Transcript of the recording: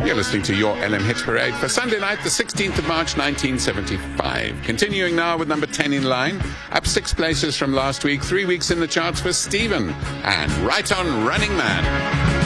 You're listening to your LM Hit Parade for Sunday night, the 16th of March, 1975. Continuing now with number 10 in line, up 6 places from last week, 3 weeks in the charts for Stephen, and Right On Running Man.